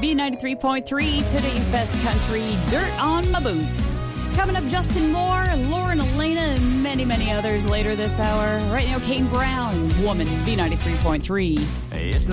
B93.3, today's best country, Dirt on My Boots. Coming up, Justin Moore, Lauren Elena, and many, many others later this hour. Right now, Kane Brown, Woman, B93.3. It's not